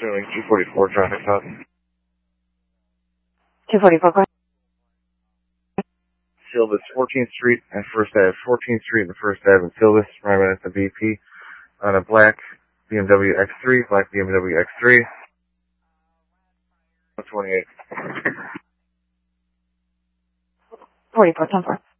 Sterling 244 traffic stop. 244, go ahead. Silvis, 14th Street and First Ave. 14th Street and First Ave in Silvis, right at the BP. On a black BMW X3, black BMW X3. 28. 44, 10-4.